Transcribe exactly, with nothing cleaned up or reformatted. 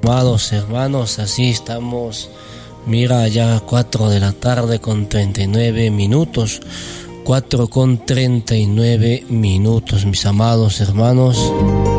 Amados hermanos, así estamos. Mira, ya cuatro de la tarde con treinta y nueve minutos. cuatro con treinta y nueve minutos, mis amados hermanos.